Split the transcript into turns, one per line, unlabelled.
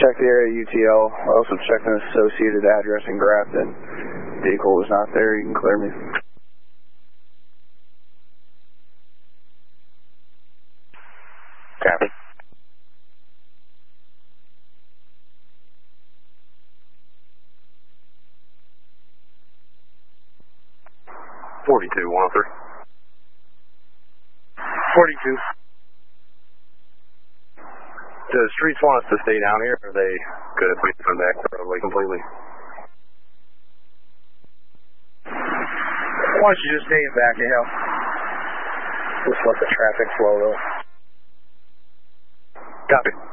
Check the area UTL. Also checked an associated address in Grafton. Vehicle was not there. You can clear me.
Copy.
$42, 103.
42.
The streets want us to stay down here, or are they good if we come back the roadway completely?
Why don't you just stay in back of him? Just let the traffic flow though.
Copy.